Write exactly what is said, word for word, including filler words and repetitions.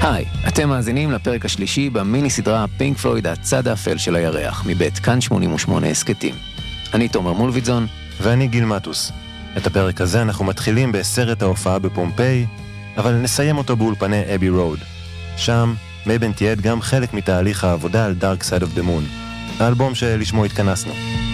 היי, אתם מאזינים לפרק השלישי במיני סדרה פינק פלויד הצד האפל של הירח, מבית כאן שמונים ושמונה הסקטים. אני תומר מולביטזון. ואני גיל מטוס. את הפרק הזה אנחנו מתחילים בסרט ההופעה בפומפיי, אבל נסיים אותו באולפני אבי רוד. שם מייבן תיעד גם חלק מתהליך העבודה על Dark Side of the Moon, האלבום שלשמו התכנסנו.